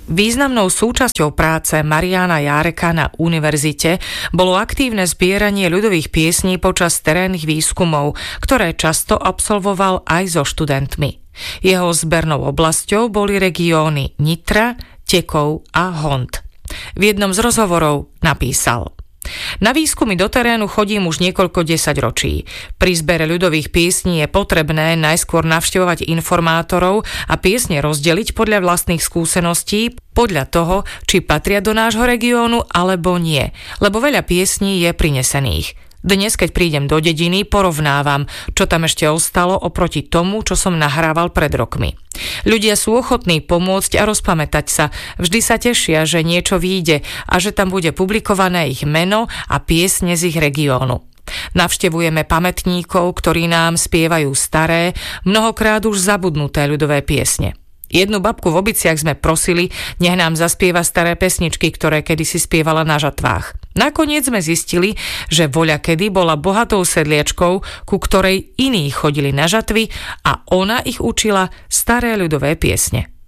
Významnou súčasťou práce Mariána Járeka na univerzite bolo aktívne zbieranie ľudových piesní počas terénnych výskumov, ktoré často absolvoval aj so študentmi. Jeho zbernou oblasťou boli regióny Nitra, Tekov a Hont. V jednom z rozhovorov napísal: Na výskumy do terénu chodím už niekoľko desaťročí. Pri zbere ľudových piesní je potrebné najskôr navštevovať informátorov a piesne rozdeliť podľa vlastných skúseností, podľa toho, či patria do nášho regiónu alebo nie, lebo veľa piesní je prinesených. Dnes, keď prídem do dediny, porovnávam, čo tam ešte ostalo oproti tomu, čo som nahrával pred rokmi. Ľudia sú ochotní pomôcť a rozpamätať sa. Vždy sa tešia, že niečo vyjde a že tam bude publikované ich meno a piesne z ich regiónu. Navštevujeme pamätníkov, ktorí nám spievajú staré, mnohokrát už zabudnuté ľudové piesne. Jednu babku v Obiciach sme prosili, nech nám zaspieva staré pesničky, ktoré kedysi spievala na žatvách. Nakoniec sme zistili, že voľakedy bola bohatou sedliačkou, ku ktorej iní chodili na žatvy a ona ich učila staré ľudové piesne.